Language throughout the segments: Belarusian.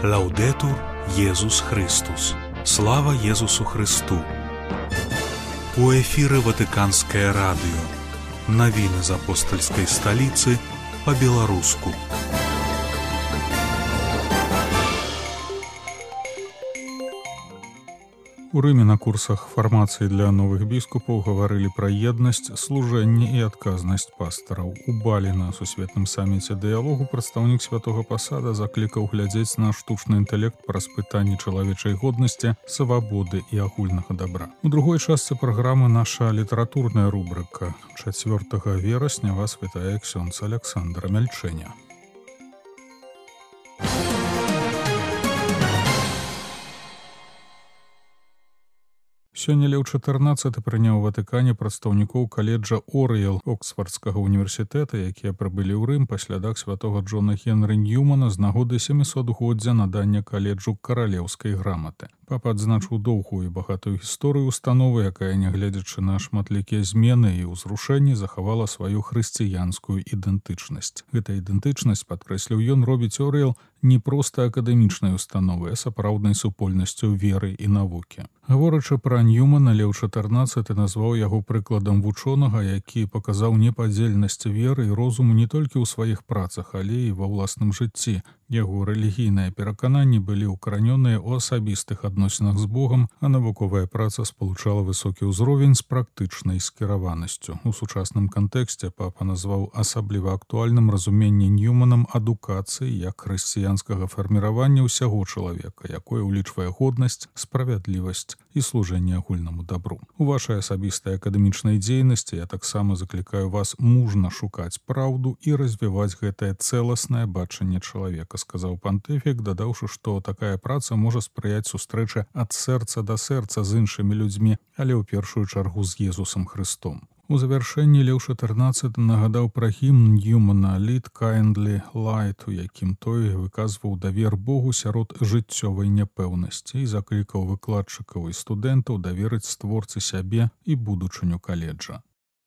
Лаўдэтур Езус Христус. Слава Езусу Христу. У эфіры Ватыканскае радыё. Навіны з апостальскай сталіцы па-беларуску. У Рыме на курсах фармацыі для новых біскупаў гаварылі пра еднасць, служэнне і адказнасць пастараў. У Балі на сусветным саміце дыялогу прадстаўнік святога пасада заклікаў глядзець на штучны інтэлект праз пытанні чалавечай годнасці, свабоды і агульнага дабра. У другой частцы праграмы наша літаратурная рубрыка. 4 верасня вас вітае ксёндз Аляксандр Мяльчэня. Сёння Леў XIV прыняў у Ватыкане прадстаўнікоў каледжа Орыел Оксфардскага універсітэта, якія прыбылі ў Рым па слядах святога Джона Генры Ньюмана з нагоды 700-годдзя надання каледжу каралеўскай граматы. Папа адзначыў доўгую і багатую гісторыю установы, якая, нягледзячы на шматлікія змены і ўзрушэнні, захавала сваю хрысціянскую ідэнтычнасць. Гэта ідэнтычнасць, падкрэсліў ён, робіць Орыел не проста акадэмічнай установай, а сапраўднай супольнасцю веры і навукі. Гаворачы пра Ньюмана, Леў XIV назваў яго прыкладам вучонага, які паказаў непадзельнасць веры і розуму не толькі ў сваіх працах, але і ва ўласным жыцці. Яго рэлігійныя перакананні былі ўкаранёныя ў асабістых адносінах з Богам, а навуковая праца спалучала высокі ўзровень з практычнай скіраванасцю. У сучасным кантэксце папа назваў асабліва актуальным разуменне Ньюманам адукацыі як хрысціянскага фарміравання ўсяго чалавека, якое ўлічвае годнасць, справядлівасць і служэнне агульнаму дабру. У вашай асабістай акадэмічнай дзейнасці я таксама заклікаю вас мужна шукаць праўду і развіваць гэтае цэласнае бачанне чалавека, сказаў пантыфік, дадаўшы, што такая праца можа спрыяць сустрэчы ад сэрца да сэрца з іншымі людзьмі, але ў першую чаргу з Езусам Христом. У завяршэнні Леў XIV нагадаў пра гімн Ньюмана «Lead kindly light», у якім той выказваў давер Богу сярод жыццёвай няпэўнасці і заклікаў выкладчыкаў і студэнтаў даверыць створцы сябе і будучыню каледжа.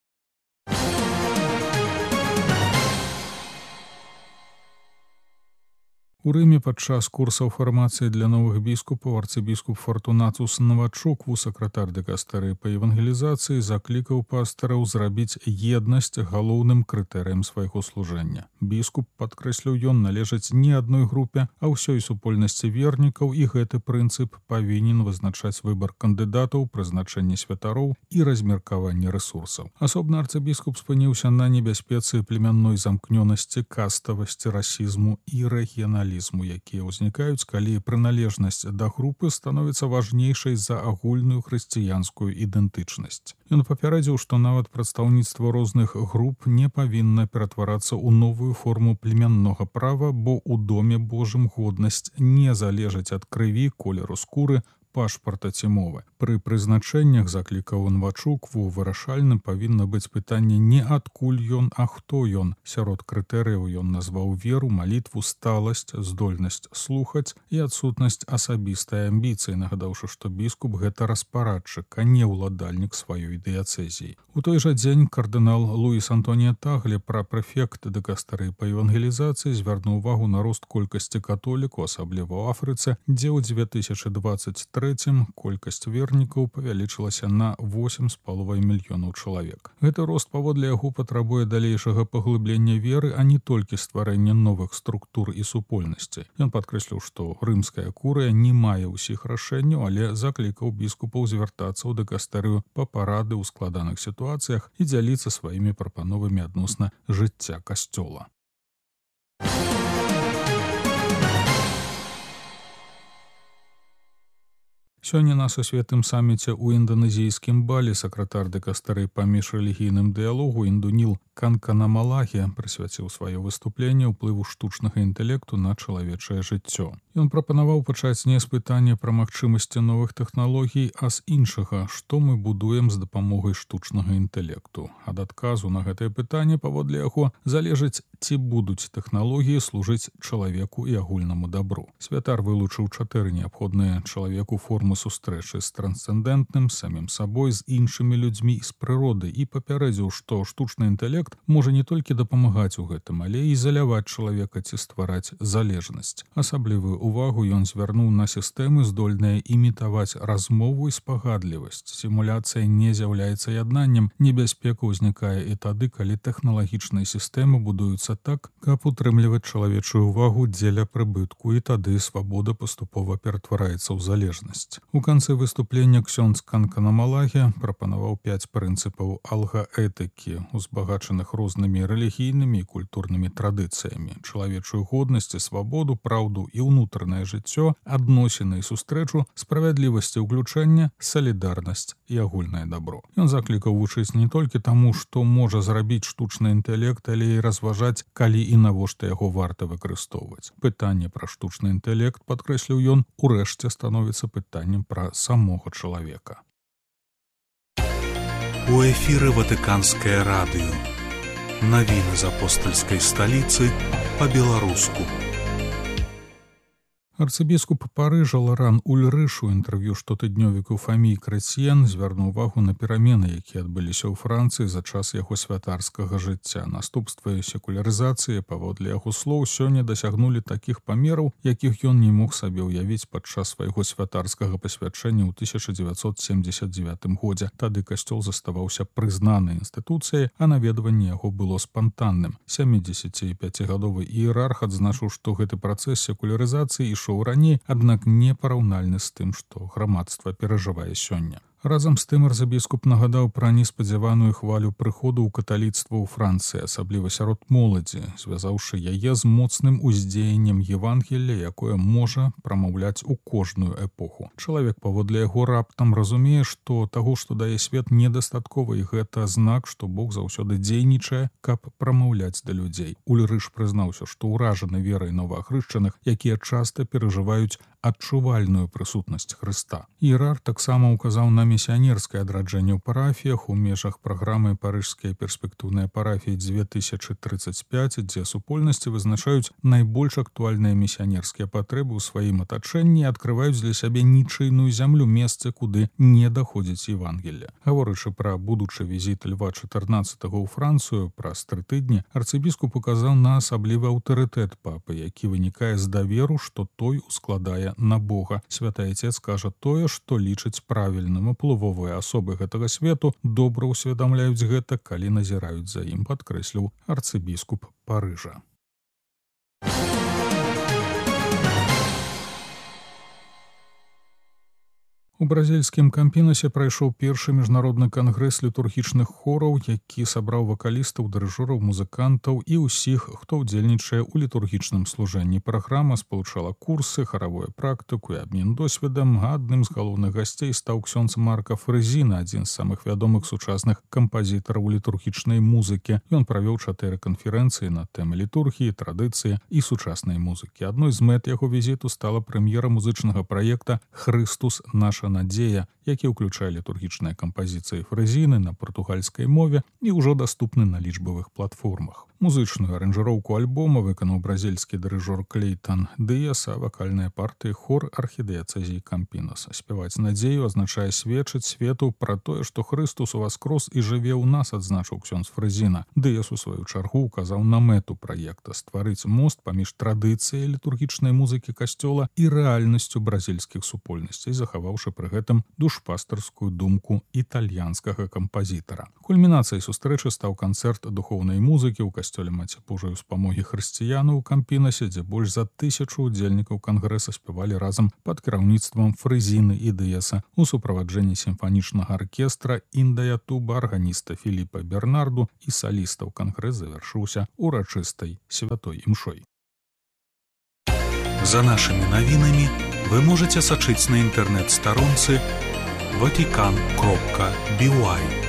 У Рыме падчас курсаў фармацыі для новых біскупаў арцыбіскуп Фортунацус Навачук, сакратар дыкастэрыі па евангелізацыі, заклікаў пастараў зрабіць еднасць галоўным крытэрыем свайго служэння. Біскуп, падкрэсліў ён, належыць не адной групе, а ўсёй супольнасці вернікаў, і гэты прынцып павінен вызначаць выбар кандыдатаў, прызначэнне святароў і размеркаванне рэсурсаў. Асобна арцыбіскуп спыніўся на небяспецы племянной замкнёнасці, каставасці, расізму і рэгіяналізму, якія ўзнікаюць, калі прыналежнасць да групы становіцца важнейшай за агульную хрысціянскую ідэнтычнасць. Ён папярэдзіў, што нават прадстаўніцтва розных груп не павінна ператварацца ў новую форму племяннога права, бо ў доме Божым годнасць не залежыць ад крыві, колеру скуры, пашпарта ці мовы. Пры прызначэннях, заклікаў Навачук, вырашальным павінна быць пытанне не адкуль ён, а хто ён. Сярод крытэрыяў ён назваў веру, малітву, сталасць, здольнасць слухаць і адсутнасць асабістай амбіцыі, нагадаўшы, што біскуп гэта распарадчык, а не ўладальнік сваёй дыяцэзіі. У той жа дзень кардынал Луіс Антонія Тагле, прапрэфект дыкастэрыі па евангелізацыі, звярнуў увагу на рост колькасці католіку, асабліва ў Афрыцы, дзе ў 2023 колькасць вернікаў павялічылася на 8,5 мільёнаў чалавек. Гэты рост, паводле яго, патрабуе далейшага паглыблення веры, а не толькі стварэння новых структур і супольнасцей. Ён падкрэсліў, што рымская курыя не мае ўсіх рашэнняў, але заклікаў біскупаў звяртацца ў дыкастэрыю па парады ў складаных сітуацыях і дзяліцца сваімі прапановамі адносна жыцця касцёла. Сёння на сусветным саміце ў інданезійскім Балі сакратар дыкастэрыі па міжрэлігійным дыялогу Індуніл Канканамалаге прысвяціў сваё выступленне ўплыву штучнага інтэлекту на чалавечае жыццё. Ён прапанаваў пачаць не з пытання пра магчымасці новых тэхналогій, а з іншага, што мы будуем з дапамогай штучнага інтэлекту. Ад адказу на гэтае пытанне, паводле яго, залежыць, ці будуць тэхналогіі служыць чалавеку і агульнаму дабру. Святар вылучыў 4 неабходныя чалавеку формы сустрэчы з трансцэндэнтным, самім сабой, з іншымі людзьмі, з прыродай, і папярэдзіў, што штучны інтэлект можа не толькі дапамагаць у гэтым, але і ізаляваць чалавека ці ствараць залежнасць. Асаблівую увагу ён звярнуў на сістэмы, здольныя імітаваць размову і спагадлівасць. Сімуляцыя не з'яўляецца яднаннем. Небяспека ўзнікае і тады, калі тэхналагічныя сістэмы будуюцца так, каб утрымліваць чалавечую увагу дзеля прыбытку, і тады свабода паступова ператвараецца ў залежнасць. У канцы выступлення ксёндз Канканамалаге прапанаваў 5 прынцыпаў алгаэтыкі, узбагачаных рознымі рэлігійнымі і культурнымі традыцыямі: чалавечую годнасць і свабоду, праўду і ўнутранае жыццё, адносіны і сустрэчу, справядлівасць і ўключэнне, салідарнасць і агульнае дабро. Ён заклікаў вучыць не толькі таму, што можа зрабіць штучны інтэлект, але і разважаць, калі і навошта яго варта выкарыстоўваць. Пытанне пра штучны інтэлект, падкрэсліў ён, урэшце становіцца пытаннем пра самога чалавека. У эфіры Ватыканскае радыё. Навіны з апостальскай сталіцы па-беларуску. Арцыбіскуп Парыжа Лоран Ульрыш у інтэрв'ю штотыднёвіку Фамі Крэцьен звярнуў увагу на перамены, якія адбыліся ў Францыі за час яго святарскага жыцця. Наступствы секулярызацыі, паводле яго слоў, сёння дасягнулі такіх памераў, якіх ён не мог сабе ўявіць падчас свайго святарскага пасвячэння ў 1979 годзе. Тады касцёл заставаўся прызнанай інстытуцыяй, а наведванне яго было спантанным. 75-гадовы іерарх адзначыў, што гэты працэс секулярызацыі ішоў раней, аднак не параўнальны з тым, што грамадства перажывае сёння. Разам з тым арцыбіскуп нагадаў пра неспадзяваную хвалю прыходу ў каталіцтва ў Францыі, асабліва сярод моладзі, звязаўшы яе з моцным уздзеяннем Евангелля, якое можа прамаўляць у кожную эпоху. Чалавек, паводле яго, раптам разумее, што таго, што дае свет, недастаткова, і гэта знак, што Бог заўсёды дзейнічае, каб прамаўляць да людзей. Ульрыш прызнаўся, што ўражаны верай новаахрышчаных, якія часта перажываюць адчувальную прысутнасць Хрыста. Іерарх таксама указаў на місіянерскае адраджэнне ў парафіях у межах праграмы «Парыжскія перспектыўныя парафіі 2035», дзе супольнасці вызначаюць найбольш актуальныя місіянерскія патрэбы ў сваім атачэнні і адкрываюць для сябе нічыйную зямлю, месцы, куды не даходзіць Евангелля. Гаворачы пра будучы візіт Льва XIV ў Францыю праз 3 тыдні, арцыбіскуп указаў на асаблівы аўтарытэт папы, які вынікае з даверу, што той ускладае на Бога. Святы Айцец кажа тое, што лічыць правільным. Уплывовыя асобы гэтага свету добра ўсведамляюць гэта, калі назіраюць за ім, падкрэсліў арцыбіскуп Парыжа. У бразільскім Кампінасе прайшоў першы міжнародны кангрэс літургічных хораў, які сабраў вакалістаў, дырыжораў, музыкантаў і ўсіх, хто ўдзельнічае ў літургічным служэнні. Праграма спалучала курсы, харавую практыку і абмен досведам. Адным з галоўных гасцей стаў ксёндз Марка Фрэзіна, адзін з самых вядомых сучасных кампазітараў літургічнай музыкі. Ён правёў 4 канферэнцыі на тэмы літургіі, традыцыі і сучаснай музыкі. Адной з мэт яго візіту стала прэм'ера музычнага праекта «Хрыстус – наша надзея», які ўключае літургічныя кампазіцыі Фрэзіны на партугальскай мове і ўжо даступны на лічбавых платформах. Музычную аранжыроўку альбома выканаў бразільскі дырыжор Клейтан Дыяс, а вакальныя партыі хор архідыяцэзіі Кампінаса. Спяваць надзею азначае сведчыць свету пра тое, што Хрыстус уваскрос і жыве ў нас, адзначыў ксёндз Фрэзіна. Дыяс у сваю чаргу указаў на мэту праекта — стварыць мост паміж традыцыяй літургічнай музыкі касцёла і рэальнасцю бразільскіх супольнасцей, захаваўшы пры гэтым душпастарскую думку італьянскага кампазітара. Кульмінацыяй сустрэчы стаў канцэрт духоўнай музыкі ў касцёле Маці Божай Успамогі хрысціянаў у Кампінасе, дзе больш за 1000 удзельнікаў кангрэса спявалі разам пад кіраўніцтвам Фрэзіны і Дыяса у суправаджэнні сімфанічнага аркестра Індаятуба, арганіста Філіпа Бернарду і салістаў. Кангрэс завяршыўся урачыстай святой імшой. За нашими навінамі вы можете сачыць на інтэрнэт-старонцы vatican.by.